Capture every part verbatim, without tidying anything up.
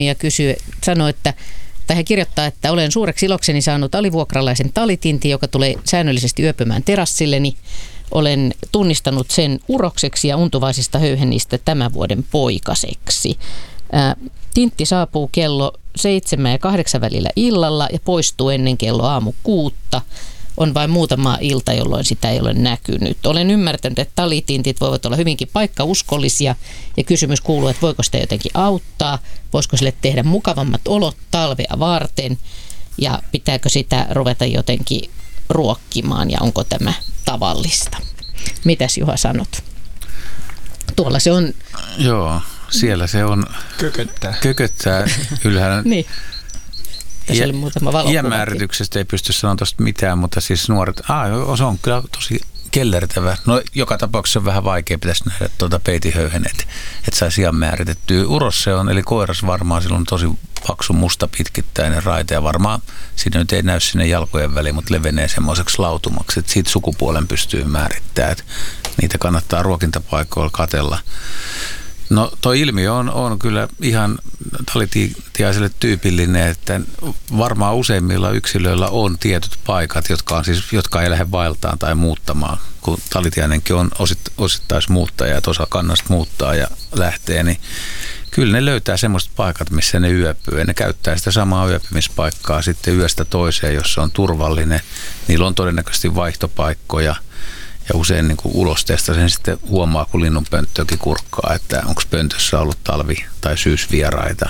ja kysyy, sanoo, että tai hän kirjoittaa, että olen suureksi ilokseni saanut alivuokralaisen talitintin, joka tulee säännöllisesti yöpymään terassilleni. Olen tunnistanut sen urokseksi ja untuvaisista höyhennistä tämän vuoden poikaseksi. Ää, tintti saapuu kello seitsemän ja kahdeksan välillä illalla ja poistuu ennen kello aamu kuutta. On vain muutama ilta, jolloin sitä ei ole näkynyt. Olen ymmärtänyt, että talitintit voivat olla hyvinkin paikkauskollisia ja kysymys kuuluu, että voiko sitä jotenkin auttaa, voisiko sille tehdä mukavammat olot talvea varten ja pitääkö sitä ruveta jotenkin ruokkimaan ja onko tämä tavallista. Mitäs Juha sanot? Tuolla se on. Joo, siellä se on. Kököttää. Kököttää ylhäällä. Niin. Tässä oli muutama valokuva. Iänmäärityksestä ei pysty sanomaan tuosta mitään, mutta siis nuoret, aah, se on kyllä tosi kellertävä. No joka tapauksessa on vähän vaikea, pitäisi nähdä tuota peitihöyhen, että et saisi iän määritettyä. Uros se on, eli koiras varmaan, sillä on tosi paksu musta pitkittäinen raite ja varmaan siinä nyt ei näy sinne jalkojen väliin, mutta levenee semmoiseksi lautumaksi, että siitä sukupuolen pystyy määrittämään, että niitä kannattaa ruokintapaikoilla katsella. No toi ilmiö on, on kyllä ihan talitiaiselle tyypillinen, että varmaan useimmilla yksilöillä on tietyt paikat, jotka, on siis, jotka ei lähde vaeltaan tai muuttamaan. Kun talitiainenkin on osit, osittaismuuttaja, että osa kannasta muuttaa ja lähtee, niin kyllä ne löytää semmoiset paikat, missä ne yöpyy. Ja ne käyttää sitä samaa yöpymispaikkaa sitten yöstä toiseen, jossa on turvallinen. Niillä on todennäköisesti vaihtopaikkoja. Ja usein niin kuin ulosteesta sen sitten huomaa, kun linnun pönttöäkin kurkkaa, että onko pöntössä ollut talvi- tai syysvieraita.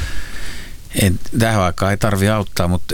En, tähän aikaan ei tarvitse auttaa, mutta,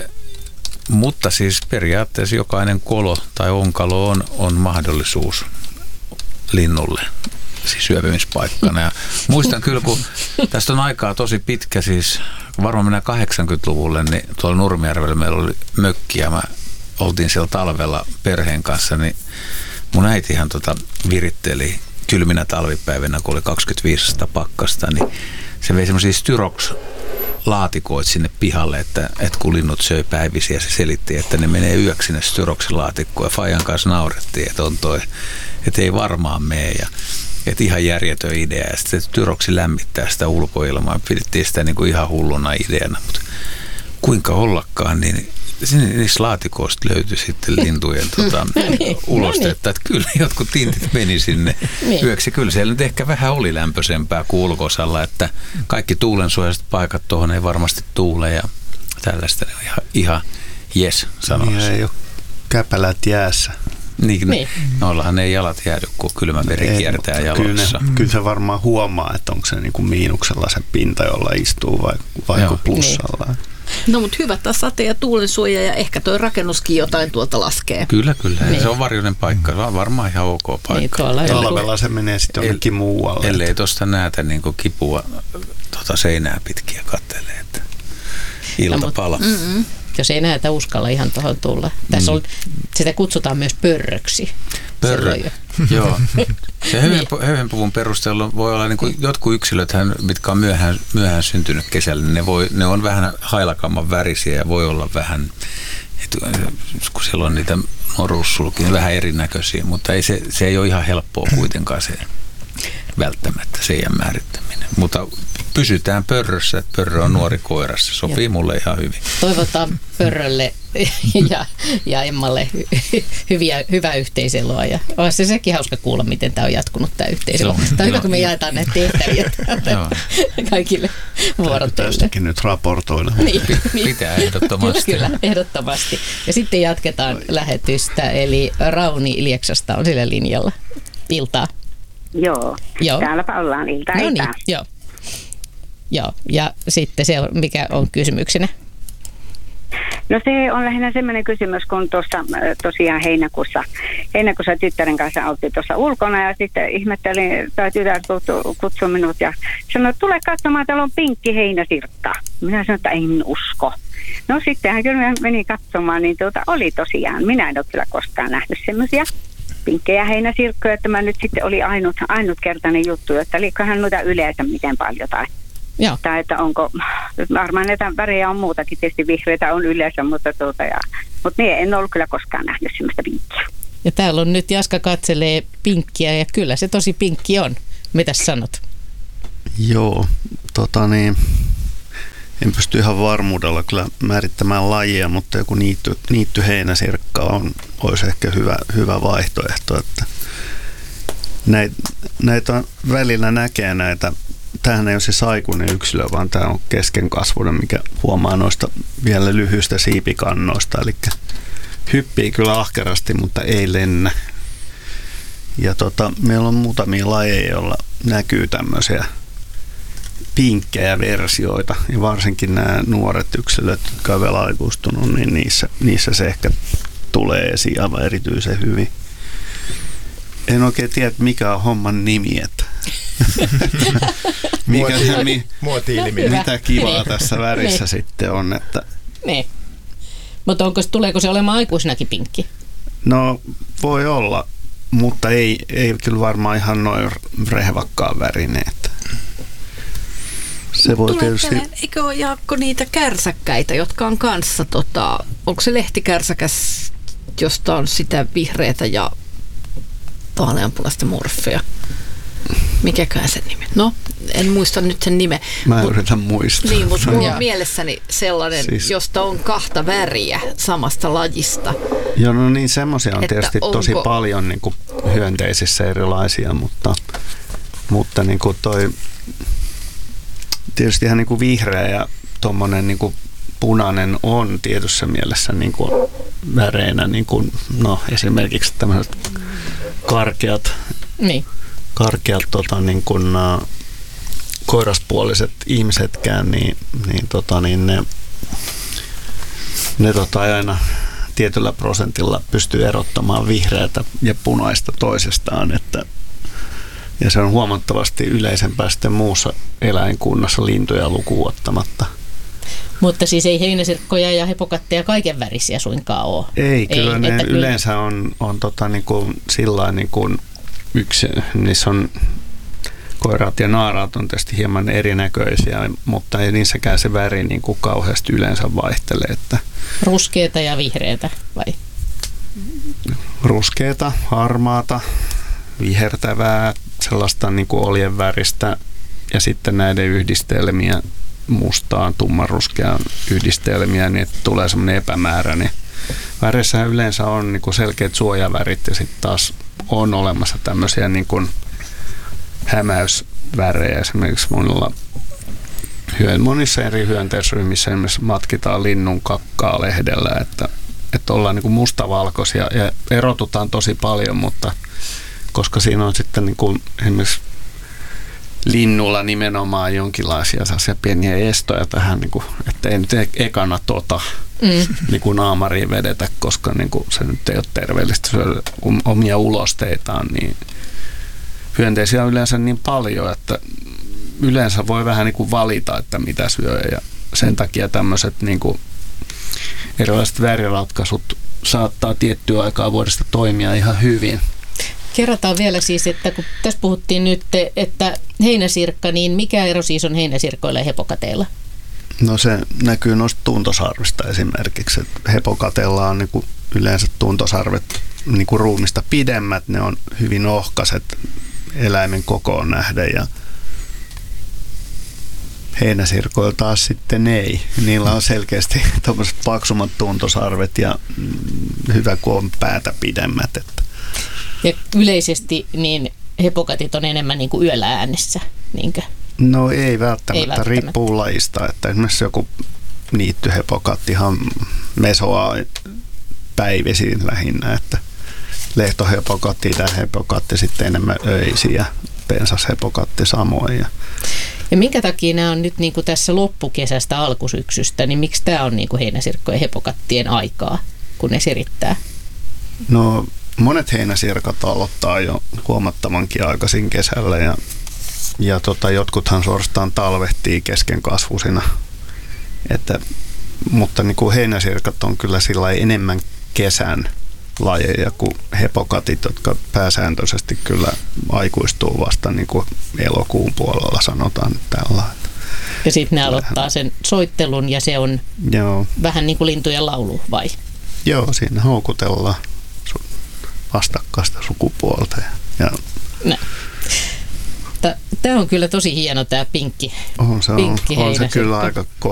mutta siis periaatteessa jokainen kolo tai onkalo on, on mahdollisuus linnulle, siis syöpymispaikkana. Ja muistan kyllä, kun tästä on aikaa tosi pitkä, siis varmaan mennään kahdeksankymmentäluvulle, niin tuolla Nurmijärvellä meillä oli mökki ja mä oltiin siellä talvella perheen kanssa, niin mun äitihän tota viritteli kylminä talvipäivinä, kun oli kaksikymmentäviisi astetta pakkasta, niin se vei semmoisia styroks-laatikoita sinne pihalle, että, että kun linnut söi päivisiä, se selitti, että ne menee yöksi sinne styroksilaatikkoon. Ja Fajan kanssa naurettiin, että on toi, että ei varmaan mene. Ja, että ihan järjetön idea. Ja sitten styroksi lämmittää sitä ulkoilmaa. Pidettiin sitä niin kuin ihan hulluna ideana, mutta kuinka ollakaan, niin niissä laatikoista löytyi sitten lintujen tota, niin, ulostetta, että kyllä jotkut tintit meni sinne niin. yöksi. Kyllä siellä nyt ehkä vähän oli lämpöisempää kuin ulkosalla, että kaikki tuulensuojaiset paikat tuohon ei varmasti tuule ja tällaista ihan, ihan jes sanoisin. Niin, ei ole käpälät jäässä. Niin, niin. Noillahan ei jalat jäädy, kun kylmä veri ei, kiertää jaloissa. Kyllä, kyllä se varmaan huomaa, että onko se niin kuin miinuksella se pinta, jolla istuu vai, vai plussalla. Niin. No mutta hyvä taas sate- ja tuulensuoja ja ehkä toi rakennuskin jotain tuolta laskee. Kyllä, kyllä. Niin. Se on varjoinen paikka. Se on varmaan ihan ok paikka. Niin, talvella se menee sitten jonnekin muualle. Ellei tuosta näitä niin kuin kipua tuota seinää pitkiä kattelee, että iltapala. No, mm-mm. Jos ei näitä uskalla ihan tuohon tulla. Tässä mm. on, sitä kutsutaan myös pörröksi. Pörrö, joo. Se höyhenpuvun perusteella voi olla, niin kuin jotkut yksilöthän, mitkä on myöhään, myöhään syntynyt kesällä, niin ne, voi, ne on vähän hailakamman värisiä ja voi olla vähän, että kun siellä on niitä noruussulkia, vähän erinäköisiä, mutta ei se, se ei ole ihan helppoa kuitenkaan se välttämättä se iän määrittäminen. Mutta pysytään pörrössä, että pörrö on nuori koira, se sopii mulle ihan hyvin. Toivotaan pörrölle ja, ja Emmalle hyviä, hyvää yhteiseloa. Ja on se sekin hauska kuulla, miten tämä on jatkunut tämä yhteiselo. Tämä on hyvä, kun me jaetaan näitä tehtäviä kaikille vuorotteille. Tästäkin nyt raportoida. Niin, niin. Pitää ehdottomasti. Kyllä, ehdottomasti. Ja sitten jatketaan lähetystä, eli Rauni Lieksasta on sillä linjalla. Iltaa. Joo, Joo. Täälläpä ollaan ilta no niin, joo. Joo, ja sitten se, mikä on kysymyksenä? No se on lähinnä semmoinen kysymys, kun tuossa tosiaan heinäkuussa, heinäkuussa tyttären kanssa oltiin tuossa ulkona ja sitten ihmettelin, tai tytär kutsui minut ja sanoi, että tule katsomaan, täällä on pinkki heinäsirkka. Minä sanoin, että en usko. No sittenhän kyllä meni katsomaan, niin tuota oli tosiaan, minä en ole kyllä koskaan nähnyt semmoisia pinkkejä heinäsirkkoja, että mä nyt sitten oli ainut, ainutkertainen juttu, että liikkohan noita yleensä miten paljon tai, tai että onko, varmaan näitä värejä on muutakin, tietysti vihreitä on yleensä, mutta, tuota, ja, mutta niin, en ollut kyllä koskaan nähnyt semmoista pinkkiä. Ja täällä on nyt Jaska katselee pinkkiä ja kyllä se tosi pinkki on. Mitäs sanot? Joo, tota niin, en pysty ihan varmuudella kyllä määrittämään lajia, mutta joku niitty, niittyheinäsirkka on, olisi ehkä hyvä, hyvä vaihtoehto. Että näitä, näitä on, välillä näkee näitä. Tämähän ei ole siis aikuinen yksilö, vaan tämä on keskenkasvuinen, mikä huomaa noista vielä lyhyistä siipikannoista. Eli hyppii kyllä ahkerasti, mutta ei lennä. Ja tota, meillä on muutamia lajeja, joilla näkyy tämmöisiä pinkkejä versioita. Ja varsinkin nämä nuoret yksilöt, jotka on vielä aikuistunut, niin niissä, niissä se ehkä tulee esiin aivan erityisen hyvin. En oikein tiedä, mikä on homman nimi. Että mikä, mi, Muoti-ilmiö. mitä kivaa Niin. tässä värissä Niin. sitten on. Että Niin. Mutta onko, tuleeko se olemaan aikuisinakin pinkki? no voi olla, mutta ei, ei kyllä varmaan ihan noin rehvakkaan värinen. Että se voi Tulee tietysti... tällainen, eikö ole Jaakko niitä kärsäkkäitä, jotka on kanssa, tota, onko se lehtikärsäkäs, josta on sitä vihreätä ja vaaleanpunaista morfia? Mikäkään sen nimi? No, en muista nyt sen nimen. Mä Mut- yritän muistaa. Niin, mutta mulla Joo. on mielessäni sellainen, Siis- josta on kahta väriä samasta lajista. Joo, no niin, semmoisia on Että tietysti tosi onko- paljon niin kuin hyönteisissä erilaisia, mutta, mutta niin kuin toi, tietysti ihan niin kuin vihreä ja tuommoinen niin kuin punainen on tietyssä mielessä niin kuin väreinä, niin kuin, no esimerkiksi tämmöiset karkeat, Niin. karkeat tota, niin kuin, uh, koiraspuoliset ihmisetkään, niin, niin, tota, niin ne, ne tota, ei aina tietyllä prosentilla pystyy erottamaan vihreätä ja punaista toisestaan, että, ja se on huomattavasti yleisempää sitten muussa eläinkunnassa lintuja lukuun ottamatta. Mutta siis ei heinäsirkkoja ja hepokatteja kaiken värisiä suinkaan ole. Ei, kyllä ne että kyllä- yleensä on, on tota, niin kuin, sillain, niin kuin yksi, niissä on koiraat ja naaraat on tietysti hieman erinäköisiä, mutta ei niissäkään se väri niin kuin kauheasti yleensä vaihtele, että Ruskeata ja vihreätä vai? ruskeata, harmaata, vihertävää, sellaista niin kuin oljen väristä ja sitten näiden yhdistelmiä mustaan, tummanruskeaan yhdistelmiä, niin että tulee semmoinen epämääräinen. Väreissähän yleensä on niin kuin selkeät suojavärit ja sitten taas on olemassa tämmöisiä niin kuin hämäysvärejä. Esimerkiksi monilla, monissa eri hyönteisryhmissä esimerkiksi matkitaan linnun kakkaa lehdellä, että, että ollaan niin kuin mustavalkoisia ja erotutaan tosi paljon, mutta koska siinä on sitten niin kuin esimerkiksi linnulla nimenomaan jonkinlaisia sellaisia pieniä estoja tähän, niin kuin, että ei nyt ekana tota mm. niin kuin naamariin vedetä, koska niin kuin se nyt ei ole terveellistä syödä omia ulosteitaan, niin hyönteisiä on yleensä niin paljon, että yleensä voi vähän niin kuin valita, että mitä syö, ja sen takia tämmöiset niin kuin erilaiset väriratkaisut saattaa tiettyä aikaa vuodesta toimia ihan hyvin. Kerrotaan vielä siis, että kun tässä puhuttiin nyt, että heinäsirkka, niin mikä ero siis on heinäsirkoilla ja hepokateilla? No se näkyy noista tuntosarvista esimerkiksi. Että hepokateilla on niin kuin yleensä tuntosarvet niin kuin ruumista pidemmät, ne on hyvin ohkaiset eläimen kokoon nähden ja heinäsirkoilla taas sitten ei. Niillä on selkeästi tuommoiset paksummat tuntosarvet ja hyvä kun on päätä pidemmät. Että. Ja yleisesti niin hepokatit on enemmän niin kuin yöllä äänessä, niinkö? No ei välttämättä, ei välttämättä. riippuu lajista. Että esimerkiksi joku niittyhepokattihan mesoaa päivisin lähinnä, että lehtohepokatti, itähepokatti sitten enemmän öisiä ja pensashepokatti samoin. Ja Ja minkä takia nämä on nyt niin kuin tässä loppukesästä alkusyksystä, niin miksi tämä on niin kuin heinäsirkkojen hepokattien aikaa, kun ne sirittää? no monet heinäsirkat aloittaa jo huomattavankin aikaisin kesällä ja, ja tota, jotkuthan suorastaan talvehtii kesken kasvusina. Että, mutta niin kuin heinäsirkat on kyllä sillä enemmän kesän lajeja kuin hepokatit, jotka pääsääntöisesti kyllä aikuistuu vasta niin kuin elokuun puolella, sanotaan nyt tällä. Ja sitten ne aloittaa sen soittelun ja se on Joo, vähän niin kuin lintujen laulu, vai? joo, siinä houkutellaan vastakkaista sukupuolta. Ja, ja Tämä on kyllä tosi hieno tämä pinkki. on se, on, pinkki on se heinäsirkko. kyllä aika